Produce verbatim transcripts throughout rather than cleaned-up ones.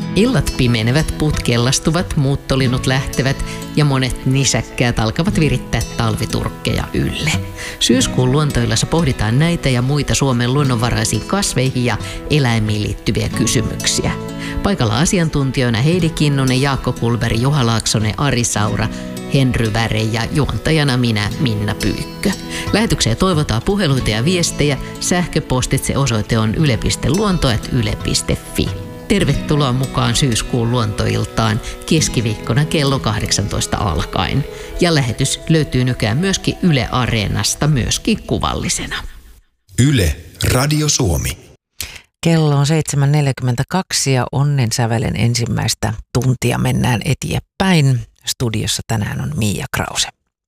Illat pimenevät, puut kellastuvat, muuttolinnut lähtevät ja monet nisäkkäät alkavat virittää talviturkkeja ylle. Syyskuun luontoillassa pohditaan näitä ja muita Suomen luonnonvaraisiin kasveihin ja eläimiin liittyviä kysymyksiä. Paikalla asiantuntijoina Heidi Kinnunen, Jaakko Kulberi, Juha Laaksonen, Ari Saura, Henry Väre ja juontajana minä, Minna Pyykkö. Lähetykseen toivotaan puheluita ja viestejä. Sähköpostitse osoite on yle piste luonto ät yle piste fi. Tervetuloa mukaan syyskuun luontoiltaan keskiviikkona kello kahdeksantoista alkaen. Ja lähetys löytyy nykyään myöskin Yle Areenasta, myöskin kuvallisena. Yle Radio Suomi. Kello on seitsemän neljäkymmentäkaksi ja onnen sävelen ensimmäistä tuntia mennään eteenpäin. Studiossa tänään on Miia Krause.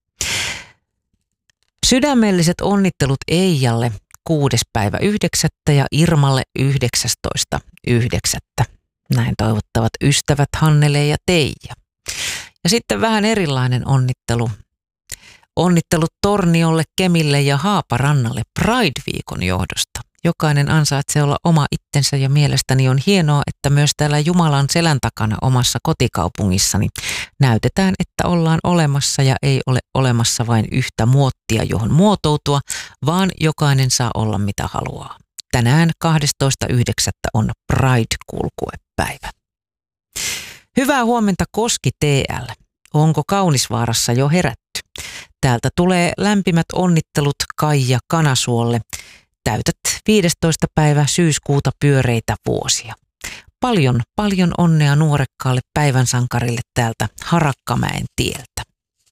Sydämelliset onnittelut Eijalle kuudes päivä yhdeksättä ja Irmalle yhdeksästoista yhdeksättä. Näin toivottavat ystävät Hannele ja Teija. Ja sitten vähän erilainen onnittelu. Onnittelut Torniolle, Kemille ja Haaparannalle Pride-viikon johdosta. Jokainen ansaitsee olla oma itsensä ja mielestäni on hienoa, että myös täällä Jumalan selän takana omassa kotikaupungissani näytetään, että ollaan olemassa ja ei ole olemassa vain yhtä muottia, johon muotoutua, vaan jokainen saa olla mitä haluaa. Tänään kahdestoista yhdeksättä on Pride-kulkuepäivä. Hyvää huomenta Koski T L. Onko Kaunisvaarassa jo herätty? Täältä tulee lämpimät onnittelut Kaija Kanasuolle. Täytät viidestoista päivä syyskuuta pyöreitä vuosia. Paljon, paljon onnea nuorekkaalle päivänsankarille täältä Harakkamäen tieltä.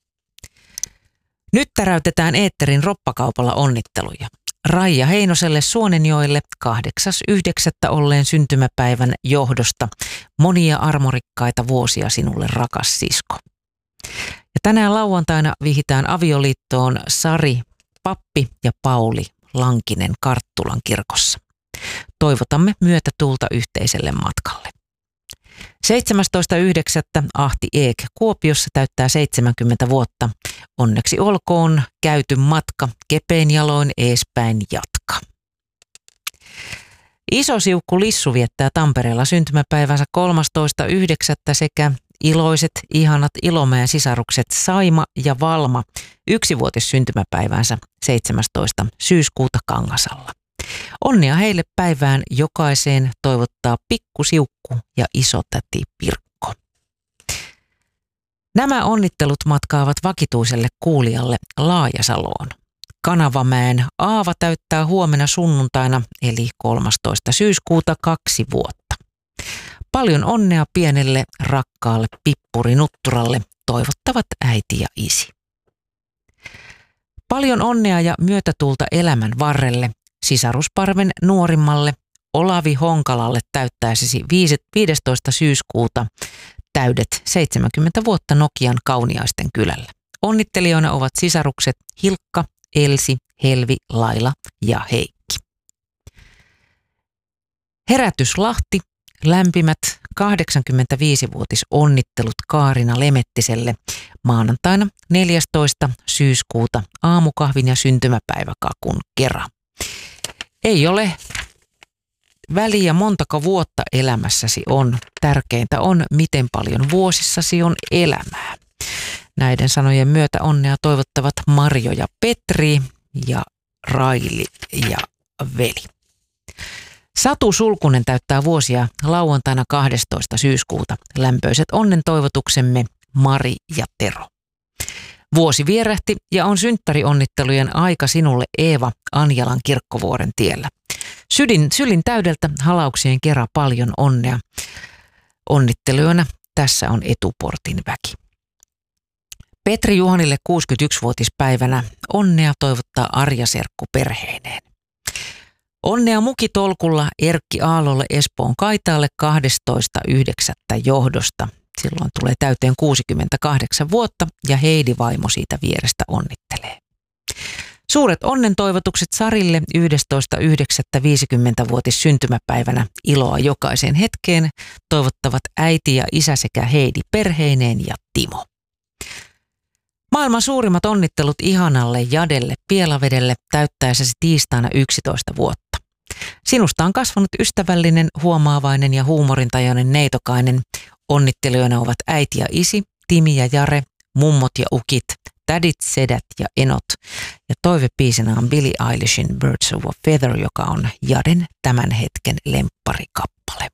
Nyt täräytetään eetterin roppakaupalla onnitteluja. Raija Heinoselle Suonenjoelle kahdeksas yhdeksättä olleen syntymäpäivän johdosta. Monia armorikkaita vuosia sinulle, rakas sisko. Ja tänään lauantaina vihitään avioliittoon Sari Pappi ja Pauli Lankinen Karttulan kirkossa. Toivotamme myötätuulta yhteiselle matkalle. seitsemästoista yhdeksättä Ahti Eek Kuopiossa täyttää seitsemänkymmentä vuotta. Onneksi olkoon käyty matka, kepein jaloin eespäin jatka. Iso Siukku Lissu viettää Tampereella syntymäpäivänsä kolmastoista yhdeksättä sekä iloiset, ihanat Ilomäen sisarukset Saima ja Valma yksivuotis syntymäpäivänsä seitsemästoista syyskuuta Kangasalla. Onnea heille päivään jokaiseen toivottaa pikku Siukku ja isotäti Pirkko. Nämä onnittelut matkaavat vakituiselle kuulijalle Laajasaloon. Kanavamäen Aava täyttää huomenna sunnuntaina eli kolmastoista syyskuuta kaksi vuotta. Paljon onnea pienelle rakkaalle pippurinutturalle toivottavat äiti ja isi. Paljon onnea ja myötätuulta elämän varrelle sisarusparven nuorimmalle Olavi Honkalalle täyttäisesi viidestoista syyskuuta täydet seitsemänkymmentä vuotta Nokian Kauniaisten kylällä. Onnittelijoina ovat sisarukset Hilkka, Elsi, Helvi, Laila ja Heikki. Herätys Lahti. Lämpimät kahdeksankymmentäviisivuotis onnittelut Kaarina Lemettiselle maanantaina neljästoista syyskuuta aamukahvin ja syntymäpäiväkakun kera. Ei ole väliä montako vuotta elämässäsi on. Tärkeintä on, miten paljon vuosissasi on elämää. Näiden sanojen myötä onnea toivottavat Marjo ja Petri ja Raili ja Veli. Satu Sulkunen täyttää vuosia lauantaina kahdestoista syyskuuta. Lämpöiset onnen toivotuksemme Mari ja Tero. Vuosi vierähti ja on synttärionnittelujen aika sinulle Eeva Anjalan Kirkkovuoren tiellä. Sydin, sylin täydeltä halauksien kera paljon onnea. Onnittelijoina tässä on etuportin väki. Petri Juhanille kuusikymmentäyksivuotispäivänä onnea toivottaa Arja Serkku perheineen. Onnea mukitolkulla Erkki Aalolle Espoon Kaitaalle kahdestoista yhdeksättä johdosta. Silloin tulee täyteen kuusikymmentäkahdeksan vuotta ja Heidi vaimo siitä vierestä onnittelee. Suuret onnen toivotukset Sarille yhdestoista yhdeksättä viisikymmentävuotis syntymäpäivänä iloa jokaiseen hetkeen toivottavat äiti ja isä sekä Heidi perheineen ja Timo. Maailman suurimmat onnittelut ihanalle Jadelle Pielavedelle täyttäessäsi tiistaina yksitoista vuotta. Sinusta on kasvanut ystävällinen, huomaavainen ja huumorintajainen neitokainen. Onnittelijoina ovat äiti ja isi, Timi ja Jare, mummot ja ukit, tädit, sedät ja enot. Ja toivebiisinä on Billie Eilishin Birds of a Feather, joka on Jaden tämän hetken lempparikappale.